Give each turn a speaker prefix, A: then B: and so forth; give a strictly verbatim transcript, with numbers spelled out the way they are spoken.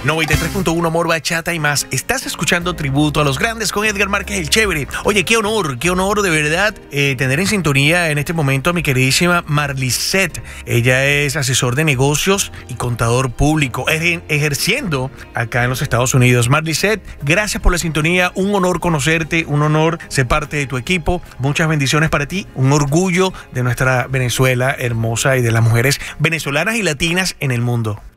A: noventa y tres punto uno Amor, Bachata y más. Estás escuchando Tributo a los Grandes con Edgar Márquez el Chévere. Oye, qué honor, qué honor de verdad eh, tener en sintonía en este momento a mi queridísima Marlicet. Ella es asesor de negocios y contador público, ejer ejerciendo acá en los Estados Unidos. Marlicet, gracias por la sintonía. Un honor conocerte, un honor ser parte de tu equipo. Muchas bendiciones para ti. Un orgullo de nuestra Venezuela hermosa y de las mujeres venezolanas y latinas en el mundo.